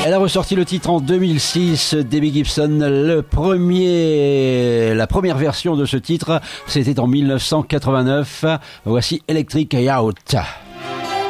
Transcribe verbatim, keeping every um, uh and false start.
Elle a ressorti le titre en deux mille six, Debbie Gibson. Le premier, la première version de ce titre, c'était en mille neuf cent quatre-vingt-neuf. Voici Electric Out.